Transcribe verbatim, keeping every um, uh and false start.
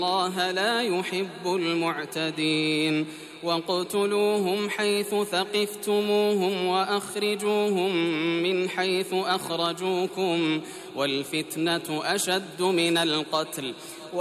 الله لا يحب المعتدين واقتلوهم حيث ثقفتموهم وأخرجوهم من حيث أخرجوكم والفتنة أشد من القتل